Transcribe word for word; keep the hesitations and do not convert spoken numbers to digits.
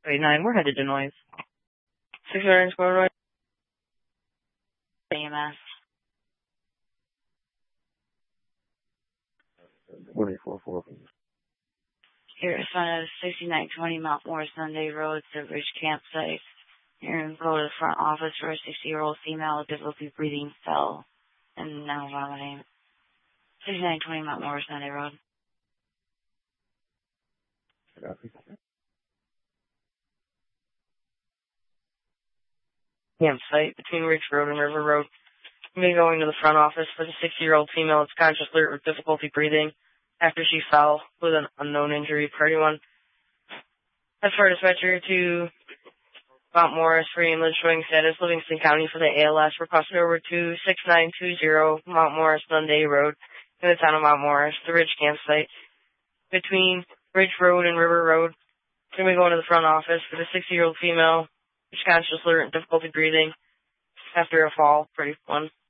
Wait, nine, we're headed to noise. six hundred square noise. E M S. twenty-four four. Here, responded to sixty-nine twenty Mount Morris Sunday Road, the Ridge campsite. Here, and go to the front office for a sixty-year-old female with difficulty breathing fell and now vomiting. sixty-nine twenty Mount Morris Sunday Road. Campsite between Ridge Road and River Road. Me going to the front office for the sixty-year-old female that's conscious alert with difficulty breathing after she fell with an unknown injury. Party one. That's for dispatcher to Mount Morris for ambulance showing status, Livingston County for the A L S. Requested over to six nine two zero Mount Morris Sunday Road in the town of Mount Morris, the Ridge campsite between Ridge Road and River Road. Then we go into the front office for the sixty-year-old female who's conscious alert and difficulty breathing after a fall. Pretty one.